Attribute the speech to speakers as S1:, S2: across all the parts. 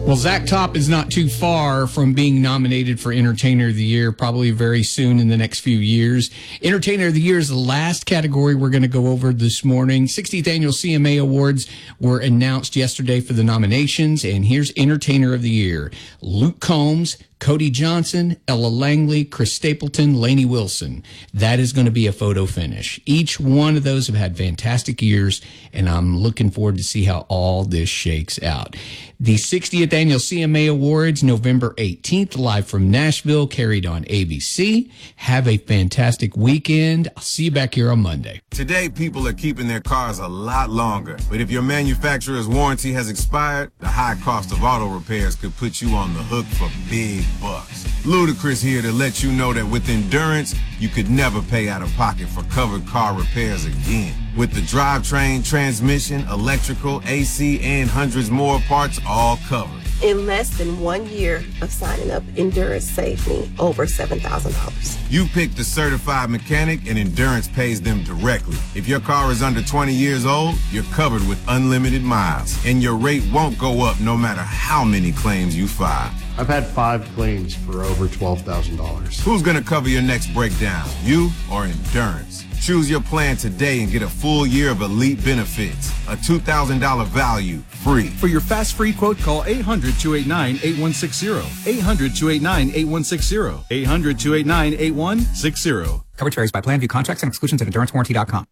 S1: Well, Zach Top is not too far from being nominated for Entertainer of the Year, probably very soon in the next few years. Entertainer of the Year is the last category we're going to go over this morning. 60th Annual CMA Awards were announced yesterday for the nominations, and here's Entertainer of the Year. Luke Combs, Cody Johnson, Ella Langley, Chris Stapleton, Lainey Wilson. That is going to be a photo finish. Each one of those have had fantastic years, and I'm looking forward to see how all this shakes out. The 60th Annual CMA Awards, November 18th, live from Nashville, carried on ABC. Have a fantastic weekend. I'll see you back here on Monday.
S2: Today, people are keeping their cars a lot longer. But if your manufacturer's warranty has expired, the high cost of auto repairs could put you on the hook for big bucks. Ludacris here to let you know that with Endurance, you could never pay out of pocket for covered car repairs again. With the drivetrain, transmission, electrical, AC, and hundreds more parts all covered.
S3: In less than 1 year of signing up, Endurance saved me over $7,000.
S2: You pick the certified mechanic and Endurance pays them directly. If your car is under 20 years old, you're covered with unlimited miles. And your rate won't go up no matter how many claims you file.
S4: I've had 5 claims for over $12,000.
S2: Who's going to cover your next breakdown, you or Endurance? Choose your plan today and get a full year of elite benefits. A $2,000 value, free.
S5: For your fast free quote, call 800-289-8160. 800-289-8160. 800-289-8160.
S6: Coverage varies by plan. View contracts and exclusions at EnduranceWarranty.com.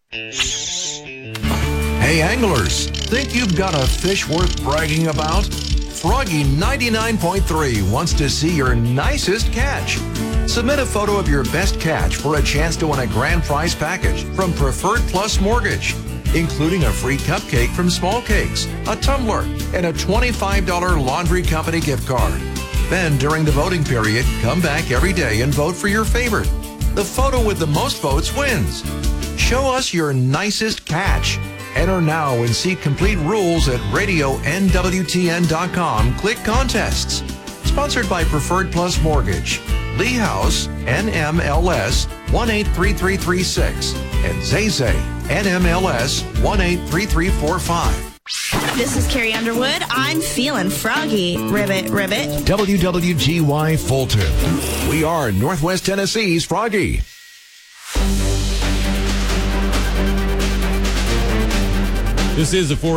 S7: Hey anglers, think you've got a fish worth bragging about? Froggy 99.3 wants to see your nicest catch. Submit a photo of your best catch for a chance to win a grand prize package from Preferred Plus Mortgage, including a free cupcake from Small Cakes, a tumbler, and a $25 laundry company gift card. Then, during the voting period, come back every day and vote for your favorite. The photo with the most votes wins. Show us your nicest catch. Enter now and see complete rules at radionwtn.com. Click contests. Sponsored by Preferred Plus Mortgage, Lee House, NMLS 183336, and Zay NMLS 183345.
S8: This is Carrie Underwood. I'm feeling froggy. Ribbit, ribbit.
S7: WWGY Fulton. We are Northwest Tennessee's Froggy.
S9: This is a